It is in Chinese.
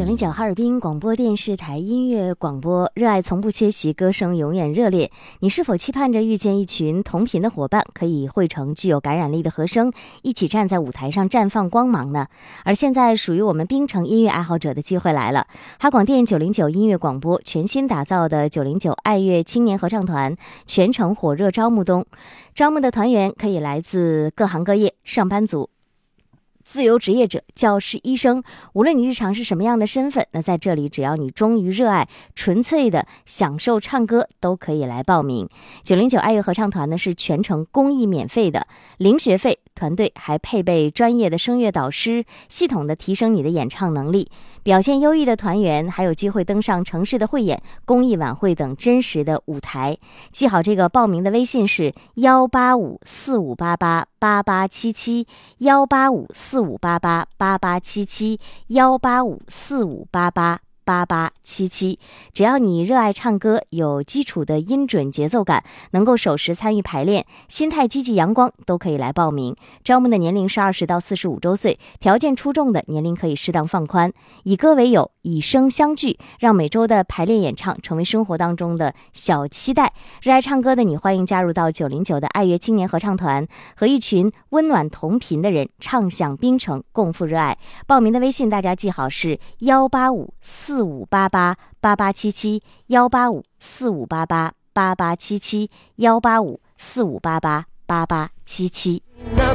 909哈尔滨广播电视台音乐广播，热爱从不缺席，歌声永远热烈。你是否期盼着遇见一群同频的伙伴，可以汇成具有感染力的和声，一起站在舞台上绽放光芒呢？而现在属于我们冰城音乐爱好者的机会来了，哈广电909音乐广播全新打造的909爱乐青年合唱团全程火热招募中，招募的团员可以来自各行各业，上班族、自由职业者、教师、医生，无论你日常是什么样的身份，那在这里只要你忠于热爱，纯粹的享受唱歌，都可以来报名。909爱乐合唱团呢是全程公益免费的，零学费，团队还配备专业的声乐导师，系统的提升你的演唱能力。表现优异的团员还有机会登上城市的汇演、公益晚会等真实的舞台。记好这个报名的微信是18545888877，18545888877，只要你热爱唱歌，有基础的音准节奏感，能够守时参与排练，心态积极阳光，都可以来报名。招募的年龄是20到45周岁，条件出众的年龄可以适当放宽。以歌为友，以声相聚，让每周的排练演唱成为生活当中的小期待。热爱唱歌的你，欢迎加入到909的爱乐青年合唱团，和一群温暖同频的人唱响冰城，共赴热爱。报名的微信大家记好是18545888877，18545888877，18545888877。